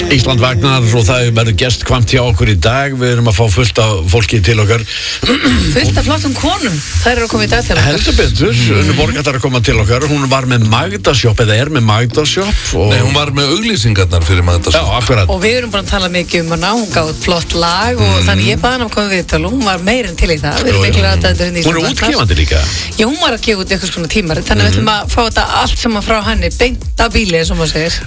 Ísland vagnar og það verður gestkvamt hjá okkur í dag. Við erum að fá fullt af fólki til okkar. Fullt af flottum konum. Það eru að koma í dag til okkar. Heldur betur, Unnu Borgar að koma til okkar. Hún var með Magdashop eða er með Magdashop og... Nei, hún var með auglýsingarnar fyrir Magdashop. Já, akkurat. Og við erum búin að tala mikið hana. Hún gáði flott lag og þannig ég baði hana að koma viðtal og hún var meirinn til í það. Hún er útgefandi líka. Já, hún var að gefa út eitthvað svona tímarit. Þannig við ætlum að fá þetta allt saman frá henni beint af bíli, eins og maður segir.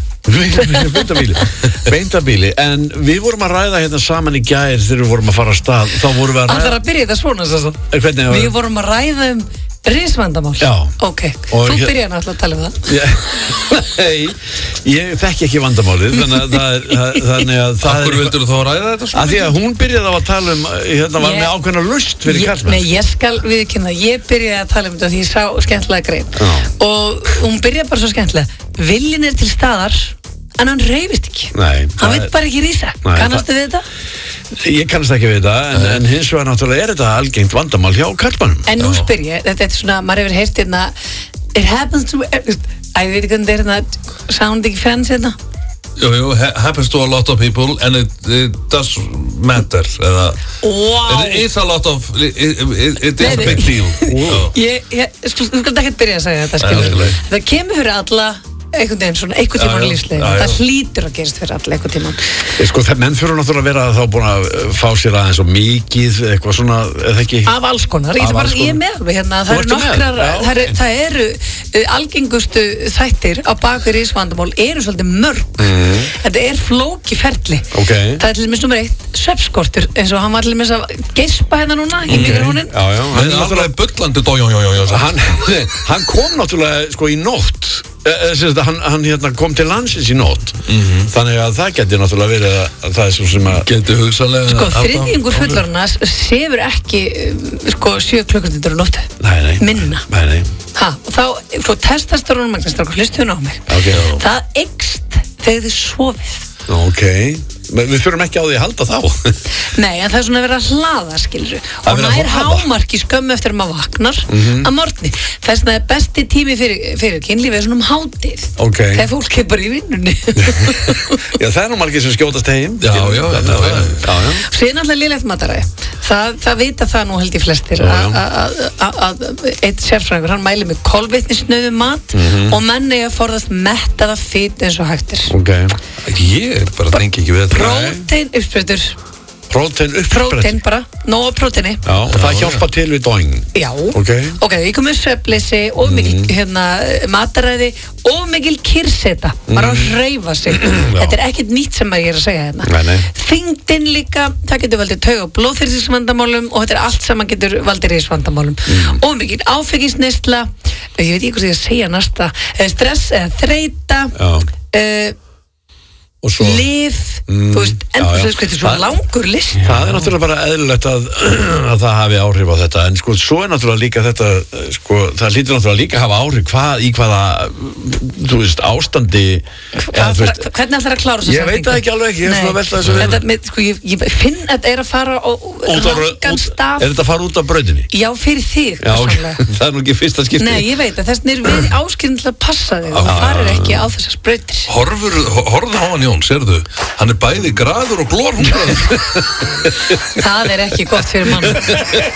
Beint af bíli. En við vorum að ræða hérna saman í gær þegar við vorum að fara af stað. Þá vorum við að ræða... Það er að byrja þetta svona svo. Við vorum að ræða risvandamál. Já. Ok, þú byrjaði náttúrulega að tala um það. Nei, ég þekki ekki vandamálið, þannig að það Af hverju vildur þú þá ræða þetta svona? Af því að hún byrjaði að tala um, hérna var með ákveðna lust fyrir karlmenn. Nei, ég skal viðurkenna, ég byrjaði að tala um þetta því ég sá skemmtilega grein. Og hún byrjaði bara svo skemmtilega. Viljinn er til staðar, en hann hreyfist ekki. Nei. Hann vill bara ekki rísa. Kannastu við þetta? Ég kannast ekki við þetta, en hins vegar náttúrulega er þetta algengt vandamál hjá karlmannum. En nú spyr ég, þetta er svona, maður hefur heyrt hérna, it happens to, ég veit ekki hvernig þetta er hérna, sound ekki fans hérna? Jú, happens to a lot of people and it does matter. Wow. It is a lot of, it is a big deal. Þú skalt ekki byrja að segja þetta, skilur. Það kemur fyrir alla, einhvern veginn svona, einhvern tímann í lífsleginu. Það hlýtur að gerast fyrir alla einhvern tímann. Sko, menn fyrir náttúrulega að vera þá búin að fá sér aðeins og mikið, eitthvað svona, eða ekki? Af alls konar. Ég er með alveg hérna. Það eru nokkrar, það eru algengustu þættir á bakvið risvandamál eru svolítið mörg. Þetta er flókið ferli. Það er til dæmis nummer 1, svefnskortur, eins og hann var til dæmis að geispa hérna núna í mikrofóninn. Hann er alveg bullandi Hann kom náttúrulega sko í nótt. Hann hérna kom til landsins í nótt. Þannig að það geti náttúrulega verið að það er svo sem að geti hugsanlega sko þriðjungur fullorðnas sefur ekki sko 7 klukkustundir á nóttu. Nei. Minna. Nei. Og þá sko testosterón magnistrákur hlustuðu á mig. Það eykst þegar þið sofið. Við þurfum ekki á því að halda þá. Nei, en það er svona að vera að hlaða, skilur. Og nær hámarki skömmu eftir að maður vaknar að morgni. Þess að það er besti tími fyrir kynlífi er svona hátið. Þegar fólk er bara í vinnunni. Já, það er nú margir sem skjótast heim. Já. Síðan alltaf lélegt mataræði. Það vita það nú held ég flestir að eitt sérfræðingur, hann mæli með kolvetnisnauðum mat og menn eiga að forðast mettaða fitu eins og hægtir. Ég bara tengi ekki við þetta. Prótein uppsprettur. Prótein bara, nóg próteini. Já, og það hjálpa til við dóing. Já. Ég kom með svefnleysi og mikil mataræði og mikil kyrrseta. Bara að hreyfa sig. Þetta er ekkert nýtt sem ég er að segja hérna. Nei. Þyngdin líka, það getur valdið tauga- og blóðþrýstingsvandamálum og þetta er allt saman getur valdið risvandamálum. Og mikil áfengisneysla, ég veit ekki hvað ég að segja næsta, stress eða þreyta, lyf, þú veist, þetta er svo langur list. Það er náttúrulega bara eðlilegt að það hafi áhrif á þetta, en sko, svo er náttúrulega líka þetta, sko, það hlýtur náttúrulega líka að hafa áhrif í hvaða, þú veist, ástandi. Hvernig ætlar að klára þessu? Ég veit það ekki alveg, ég er svona að velta þessu við. Sko, ég finn að þetta er að fara á langan stað. Er þetta að fara út af brautinni? Já, fyrir þig, persónulega. Það er nú ekki fyrsta skipti. Nei, ég veit að þess vegna erum við áskilin til að passa þig og farir ekki á þessar brautir. Horfðu á hann, Jón, sérðu, hann er bæði graður og glórhungraður. Það er ekki gott fyrir mann.